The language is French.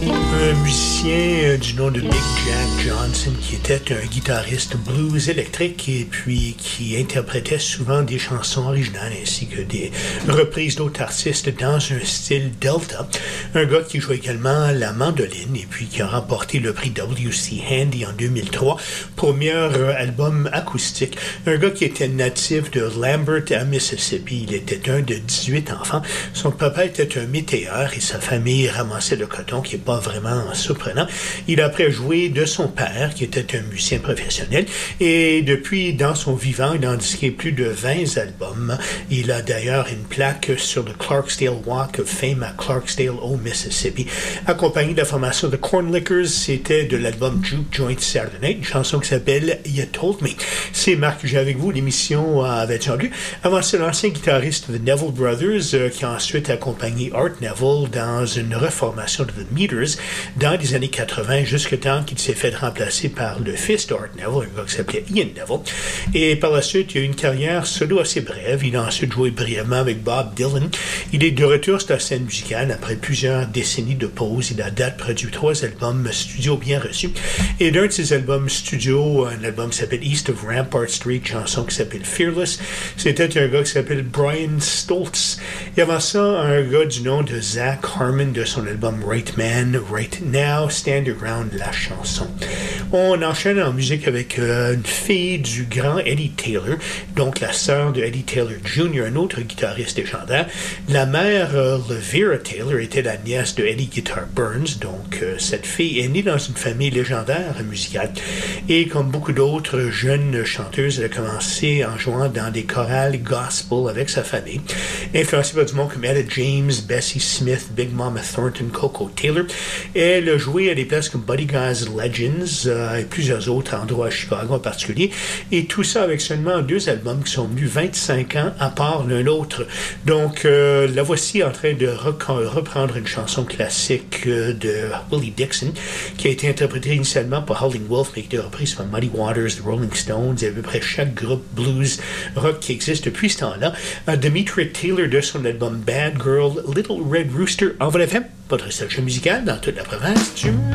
Un musicien du nom de Big Jack Johnson qui était un guitariste blues électrique et puis qui interprétait souvent des chansons originales ainsi que des reprises d'autres artistes dans un style Delta. Un gars qui joue également la mandoline et puis qui a remporté le prix W.C. Handy en 2003 pour meilleur album acoustique. Un gars qui était natif de Lambert à Mississippi. Il était un de 18 enfants. Son papa était un métayeur et sa famille ramassait le coton qui n'est pas vraiment surprenant. Il a après joué de son père, qui était un musicien professionnel, et depuis, dans son vivant, il a disqué plus de 20 albums. Il a d'ailleurs une plaque sur le Clarksdale Walk of Fame à Clarksdale, au Mississippi. Accompagné de la formation de Corn Lickers, c'était de l'album Juke Joint Saturday Night, une chanson qui s'appelle You Told Me. C'est Marc que j'ai avec vous, l'émission avait changé. Avant, c'est l'ancien guitariste de The Neville Brothers, qui a ensuite accompagné Art Neville dans une reformation de The Meters, dans les années 80, jusqu'à temps qu'il s'est fait remplacer par le fils d'Art Neville, un gars qui s'appelait Ian Neville. Et par la suite, il a eu une carrière solo assez brève. Il a ensuite joué brièvement avec Bob Dylan. Il est de retour sur la scène musicale après plusieurs décennies de pause. Il a date produit 3 albums studio bien reçus. Et d'un de ses albums studio, un album qui s'appelle East of Rampart Street, une chanson qui s'appelle Fearless, c'était un gars qui s'appelle Brian Stoltz. Et avant ça, un gars du nom de Zach Harmon de son album Right Man, Right Now, Stand Your Ground, la chanson. On enchaîne en musique avec une fille du grand Eddie Taylor, donc la sœur de Eddie Taylor Jr., un autre guitariste légendaire. La mère, Levera Taylor, était la nièce de Eddie Guitar Burns, donc cette fille est née dans une famille légendaire musicale. Et comme beaucoup d'autres jeunes chanteuses, elle a commencé en jouant dans des chorales gospel avec sa famille, influencée par du monde comme Etta James, Bessie Smith, Big Mama Thornton, Coco Taylor. Elle a joué à des places comme Buddy Guy's Legends et plusieurs autres endroits à Chicago en particulier. Et tout ça avec seulement 2 albums qui sont venus 25 ans à part l'un l'autre. Donc, la voici en train de reprendre une chanson classique de Willie Dixon qui a été interprétée initialement par Howlin' Wolf mais qui a été reprise par Muddy Waters, The Rolling Stones et à peu près chaque groupe blues rock qui existe depuis ce temps-là. Demetria Taylor de son album Bad Girl, Little Red Rooster en vrai FM, votre station musicale dans toute la province du